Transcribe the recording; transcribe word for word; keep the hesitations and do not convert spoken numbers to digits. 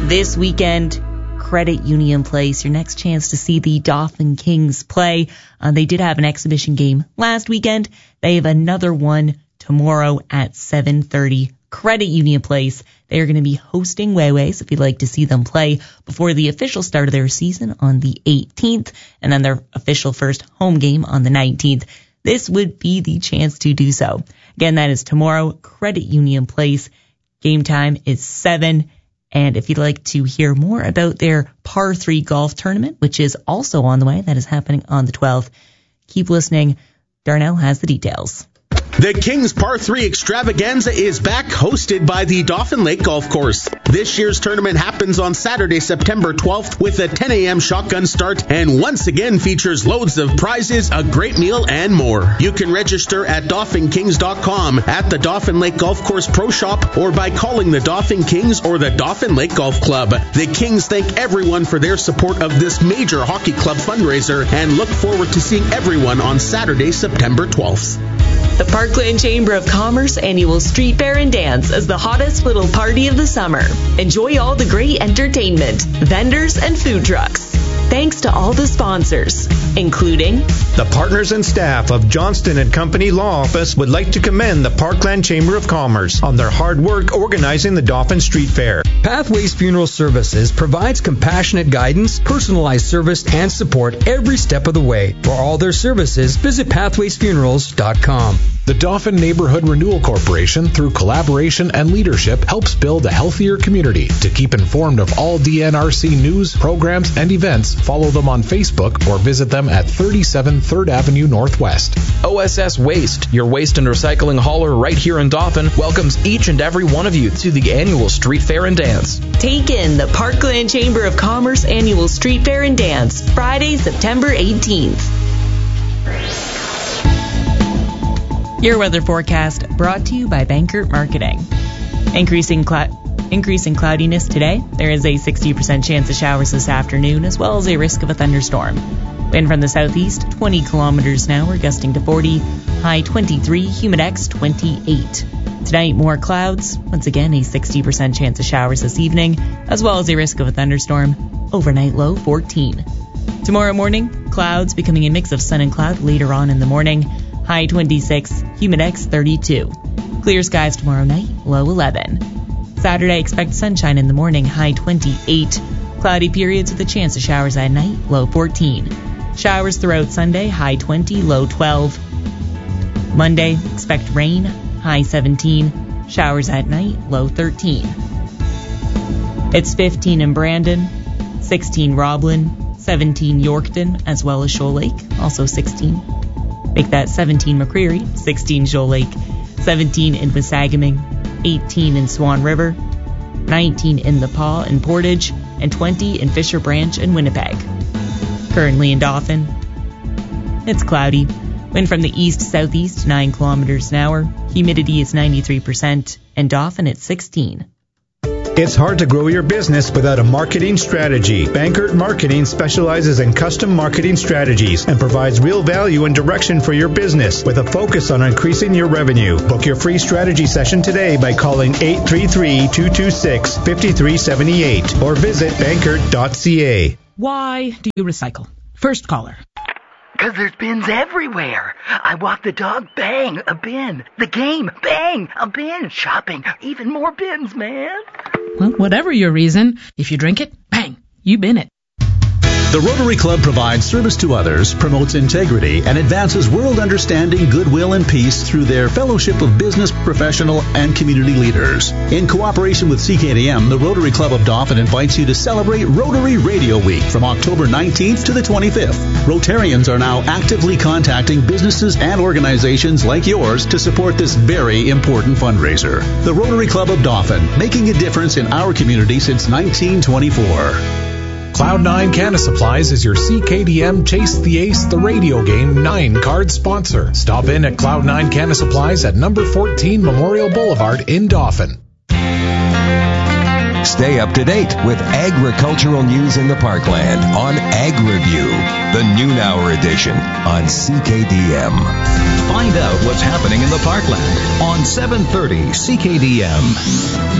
this weekend, Credit Union Place, your next chance to see the Dauphin Kings play. Uh, they did have an exhibition game last weekend. They have another one tomorrow at seven thirty. Credit Union Place. They are going to be hosting Waways if you'd like to see them play before the official start of their season on the eighteenth, and then their official first home game on the nineteenth. This would be the chance to do so. Again, that is tomorrow, Credit Union Place. Game time is seven. And if you'd like to hear more about their Par three golf tournament, which is also on the way, that is happening on the twelfth, keep listening. Darnell has the details. The Kings Par three Extravaganza is back, hosted by the Dauphin Lake Golf Course. This year's tournament happens on Saturday, September twelfth, with a ten a.m. shotgun start, and once again features loads of prizes, a great meal, and more. You can register at Dauphin Kings dot com, at the Dauphin Lake Golf Course Pro Shop, or by calling the Dauphin Kings or the Dauphin Lake Golf Club. The Kings thank everyone for their support of this major hockey club fundraiser and look forward to seeing everyone on Saturday, September twelfth. The Parkland Chamber of Commerce annual Street Fair and Dance is the hottest little party of the summer. Enjoy all the great entertainment, vendors, and food trucks. Thanks to all the sponsors, including the partners and staff of Johnston and Company Law Office would like to commend the Parkland Chamber of Commerce on their hard work organizing the Dauphin Street Fair. Pathways Funeral Services provides compassionate guidance, personalized service, and support every step of the way. For all their services, visit pathways funerals dot com. The Dauphin Neighborhood Renewal Corporation, through collaboration and leadership, helps build a healthier community. To keep informed of all D N R C news, programs, and events, follow them on Facebook or visit them at thirty-seven third Avenue Northwest. O S S Waste, your waste and recycling hauler right here in Dauphin, welcomes each and every one of you to the annual Street Fair and Dance. Take in the Parkland Chamber of Commerce annual Street Fair and Dance, Friday, September eighteenth. Your weather forecast brought to you by Bankert Marketing. Increasing cloud. Increasing cloudiness today. There is a sixty percent chance of showers this afternoon, as well as a risk of a thunderstorm. Wind from the southeast, twenty kilometers an hour, gusting to forty. High twenty-three, humidex twenty-eight. Tonight, more clouds. Once again, a sixty percent chance of showers this evening, as well as a risk of a thunderstorm. Overnight low fourteen. Tomorrow morning, clouds becoming a mix of sun and cloud later on in the morning. High twenty-six, humidex thirty-two. Clear skies tomorrow night, low eleven. Saturday, expect sunshine in the morning, high twenty-eight. Cloudy periods with a chance of showers at night, low fourteen. Showers throughout Sunday, high twenty, low twelve. Monday, expect rain, high seventeen. Showers at night, low thirteen. It's fifteen in Brandon, sixteen Roblin, seventeen Yorkton, as well as Shoal Lake, also sixteen. Make that seventeen McCreary, sixteen Shoal Lake, seventeen in Wasagaming, eighteen in Swan River, nineteen in the Paw and Portage, and twenty in Fisher Branch and Winnipeg. Currently in Dauphin, it's cloudy. Wind from the east-southeast, nine kilometers an hour. Humidity is ninety-three percent, and Dauphin at sixteen. It's hard to grow your business without a marketing strategy. Bankert Marketing specializes in custom marketing strategies and provides real value and direction for your business with a focus on increasing your revenue. Book your free strategy session today by calling eight three three, two two six, five three seven eight or visit bankert dot c a. Why do you recycle? First caller. Because there's bins everywhere. I walk the dog, bang, a bin. The game, bang, a bin. Shopping, even more bins, man. Well, whatever your reason, if you drink it, bang, you bin it. The Rotary Club provides service to others, promotes integrity, and advances world understanding, goodwill, and peace through their fellowship of business, professional, and community leaders. In cooperation with C K D M, the Rotary Club of Dauphin invites you to celebrate Rotary Radio Week from October nineteenth to the twenty-fifth. Rotarians are now actively contacting businesses and organizations like yours to support this very important fundraiser. The Rotary Club of Dauphin, making a difference in our community since nineteen twenty-four. Cloud nine Canna Supplies is your C K D M Chase the Ace the radio game nine card sponsor. Stop in at Cloud nine Canna Supplies at number fourteen Memorial Boulevard in Dauphin. Stay up to date with agricultural news in the Parkland on Ag Review, the noon hour edition on C K D M. Find out what's happening in the Parkland on seven thirty C K D M.